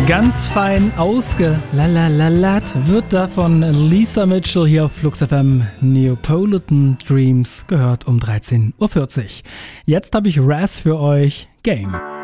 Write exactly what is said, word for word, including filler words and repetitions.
Ganz fein ausgelalalat wird da von Lisa Mitchell hier auf Flux F M. Neapolitan Dreams gehört um dreizehn Uhr vierzig. Jetzt habe ich Raz für euch, Game.